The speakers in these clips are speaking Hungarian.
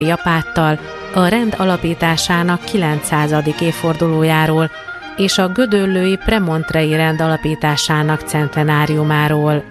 apáttal a rend alapításának 900. évfordulójáról és a gödöllői premontrei rend alapításának centenáriumáról.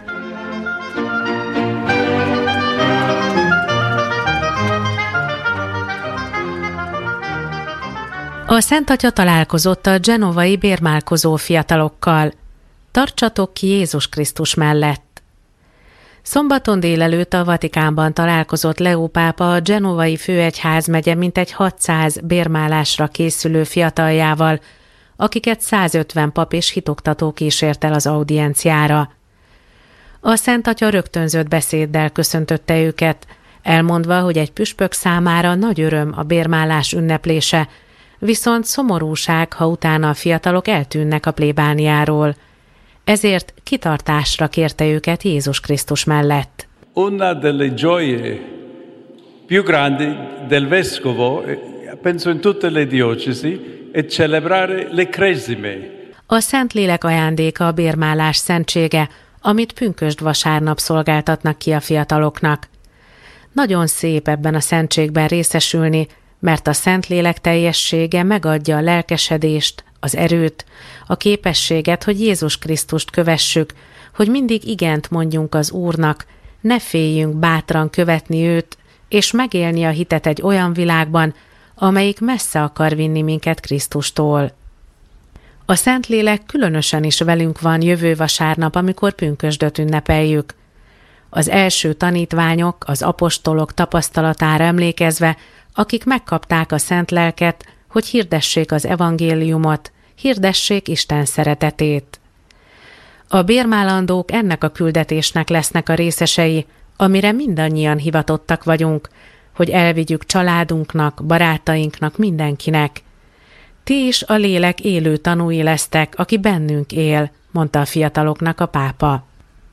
A Szent Atya találkozott a genovai bérmálkozó fiatalokkal. Tartsatok ki Jézus Krisztus mellett! Szombaton délelőtt a Vatikánban találkozott Leó pápa a genovai főegyházmegye mintegy 600 bérmálásra készülő fiataljával, akiket 150 pap és hitoktató kísért el az audienciára. A Szent Atya rögtönzött beszéddel köszöntötte őket, elmondva, hogy egy püspök számára nagy öröm a bérmálás ünneplése, viszont szomorúság, ha utána a fiatalok eltűnnek a plébániáról. Ezért kitartásra kérte őket Jézus Krisztus mellett. Una delle gioie più grandi del vescovo, penso in tutte le diocesi, è celebrare le cresime. A Szentlélek ajándéka a bérmálás szentsége, amit pünkösd vasárnap szolgáltatnak ki a fiataloknak. Nagyon szép ebben a szentségben részesülni, mert a Szentlélek teljessége megadja a lelkesedést, az erőt, a képességet, hogy Jézus Krisztust kövessük, hogy mindig igent mondjunk az Úrnak, ne féljünk bátran követni őt, és megélni a hitet egy olyan világban, amelyik messze akar vinni minket Krisztustól. A Szentlélek különösen is velünk van jövő vasárnap, amikor pünkösdöt ünnepeljük. Az első tanítványok, az apostolok tapasztalatára emlékezve, akik megkapták a Szent Lelket, hogy hirdessék az evangéliumot, hirdessék Isten szeretetét. A bérmálandók ennek a küldetésnek lesznek a részesei, amire mindannyian hivatottak vagyunk, hogy elvigyük családunknak, barátainknak, mindenkinek. Ti is a lélek élő tanúi lesztek, aki bennünk él, mondta a fiataloknak a pápa.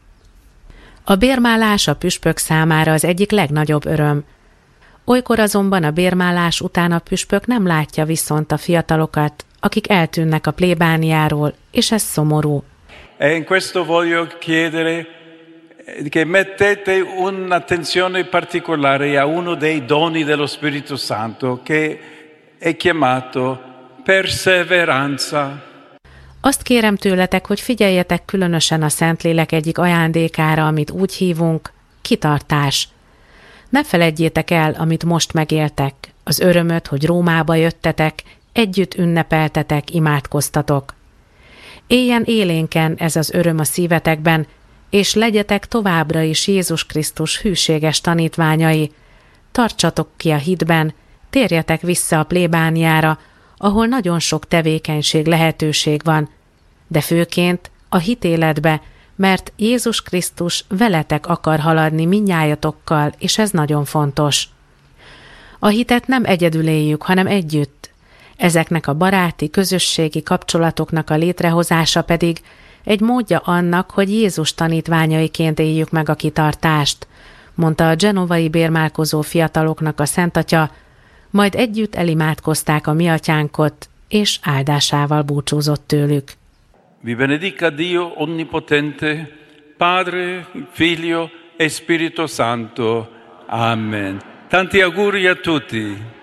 A bérmálás a püspök számára az egyik legnagyobb öröm. Olykor azonban a bérmálás után a püspök nem látja viszont a fiatalokat, akik eltűnnek a plébániáról, és ez szomorú. E in questo voglio chiedere che mettete un'attenzione particolare a uno dei doni dello Spirito Santo, che è chiamato perseveranza. Azt kérem tőletek, hogy figyeljetek különösen a Szentlélek egyik ajándékára, amit úgy hívunk, kitartás. Ne feledjétek el, amit most megéltek, az örömöt, hogy Rómába jöttetek, együtt ünnepeltetek, imádkoztatok. Éljen élénken ez az öröm a szívetekben, és legyetek továbbra is Jézus Krisztus hűséges tanítványai. Tartsatok ki a hitben, térjetek vissza a plébániára, ahol nagyon sok tevékenység, lehetőség van, de főként a hitéletbe, mert Jézus Krisztus veletek akar haladni mindnyájatokkal, és ez nagyon fontos. A hitet nem egyedül éljük, hanem együtt. Ezeknek a baráti, közösségi kapcsolatoknak a létrehozása pedig egy módja annak, hogy Jézus tanítványaiként éljük meg a kitartást, mondta a genovai bérmálkozó fiataloknak a Szent Atya, majd együtt elimádkozták a mi atyánkot, és áldásával búcsúzott tőlük. Vi benedica Dio Onnipotente, Padre, Figlio e Spirito Santo. Amen. Tanti auguri a tutti.